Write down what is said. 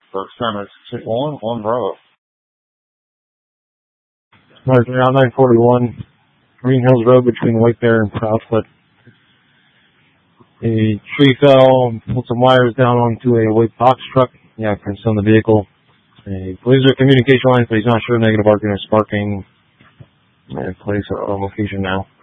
So it's on Bravo. Around 941, Green Hills Road between White Bear and Proudfoot. A tree fell and pulled some wires down onto a white box truck. Yeah, occurrence on the vehicle. Police are communication lines, but he's not sure. Negative argument sparking. Police are on location now.